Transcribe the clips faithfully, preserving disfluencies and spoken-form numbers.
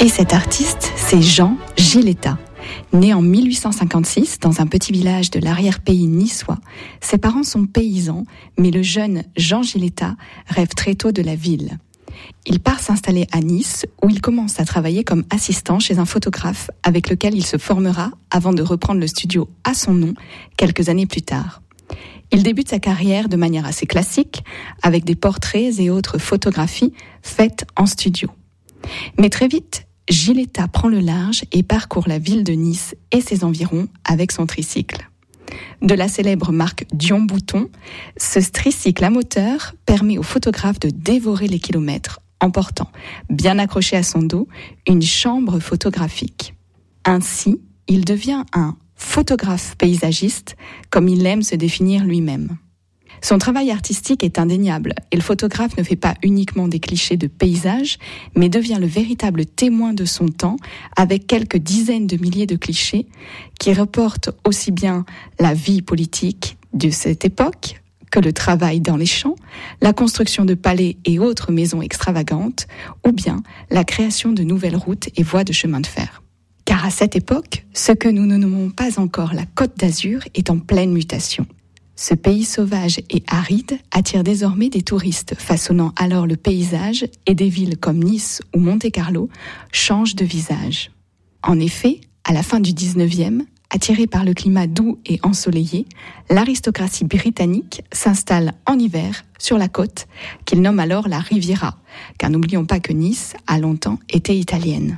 Et cet artiste, c'est Jean Giletta. Né en mille huit cent cinquante-six dans un petit village de l'arrière-pays niçois, ses parents sont paysans, mais le jeune Jean Giletta rêve très tôt de la ville. Il part s'installer à Nice, où il commence à travailler comme assistant chez un photographe avec lequel il se formera avant de reprendre le studio à son nom quelques années plus tard. Il débute sa carrière de manière assez classique, avec des portraits et autres photographies faites en studio. Mais très vite, Giletta prend le large et parcourt la ville de Nice et ses environs avec son tricycle. De la célèbre marque Dion Bouton, ce tricycle à moteur permet au photographe de dévorer les kilomètres en portant, bien accroché à son dos, une chambre photographique. Ainsi, il devient un photographe paysagiste, comme il aime se définir lui-même. Son travail artistique est indéniable et le photographe ne fait pas uniquement des clichés de paysages, mais devient le véritable témoin de son temps avec quelques dizaines de milliers de clichés qui reportent aussi bien la vie politique de cette époque que le travail dans les champs, la construction de palais et autres maisons extravagantes, ou bien la création de nouvelles routes et voies de chemin de fer. Car à cette époque, ce que nous ne nommons pas encore la Côte d'Azur est en pleine mutation. Ce pays sauvage et aride attire désormais des touristes, façonnant alors le paysage et des villes comme Nice ou Monte-Carlo changent de visage. En effet, à la fin du dix-neuvième, attirée par le climat doux et ensoleillé, l'aristocratie britannique s'installe en hiver sur la côte, qu'il nomme alors la Riviera, car n'oublions pas que Nice a longtemps été italienne.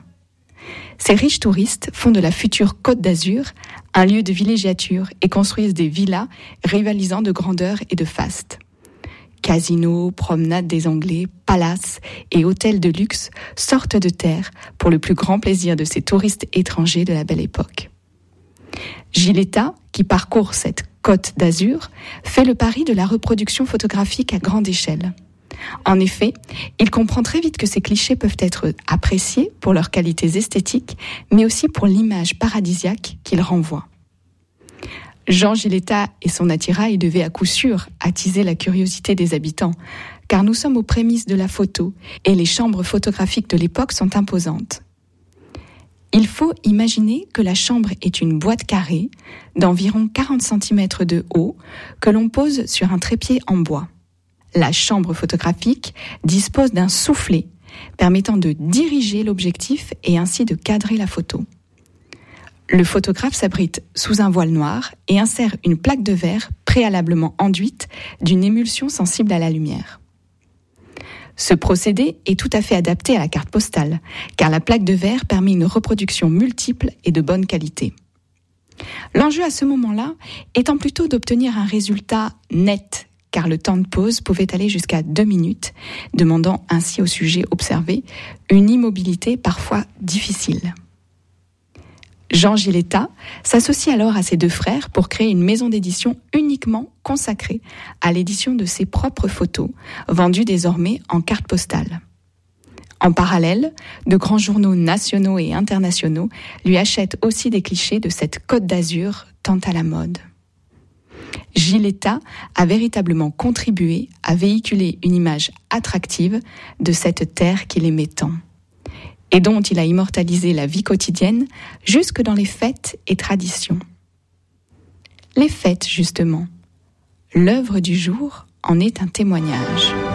Ces riches touristes font de la future Côte d'Azur un lieu de villégiature et construisent des villas rivalisant de grandeur et de faste. Casinos, promenades des Anglais, palaces et hôtels de luxe sortent de terre pour le plus grand plaisir de ces touristes étrangers de la belle époque. Giletta, qui parcourt cette Côte d'Azur, fait le pari de la reproduction photographique à grande échelle. En effet, il comprend très vite que ces clichés peuvent être appréciés pour leurs qualités esthétiques, mais aussi pour l'image paradisiaque qu'ils renvoient. Jean Giletta et son attirail devaient à coup sûr attiser la curiosité des habitants, car nous sommes aux prémices de la photo et les chambres photographiques de l'époque sont imposantes. Il faut imaginer que la chambre est une boîte carrée d'environ quarante centimètres de haut que l'on pose sur un trépied en bois. La chambre photographique dispose d'un soufflet permettant de diriger l'objectif et ainsi de cadrer la photo. Le photographe s'abrite sous un voile noir et insère une plaque de verre préalablement enduite d'une émulsion sensible à la lumière. Ce procédé est tout à fait adapté à la carte postale, car la plaque de verre permet une reproduction multiple et de bonne qualité. L'enjeu à ce moment-là étant plutôt d'obtenir un résultat net, car le temps de pause pouvait aller jusqu'à deux minutes, demandant ainsi au sujet observé une immobilité parfois difficile. Jean Giletta s'associe alors à ses deux frères pour créer une maison d'édition uniquement consacrée à l'édition de ses propres photos, vendues désormais en carte postale. En parallèle, de grands journaux nationaux et internationaux lui achètent aussi des clichés de cette Côte d'Azur tant à la mode. Giletta a véritablement contribué à véhiculer une image attractive de cette terre qu'il aimait tant, et dont il a immortalisé la vie quotidienne jusque dans les fêtes et traditions. Les fêtes, justement. L'œuvre du jour en est un témoignage.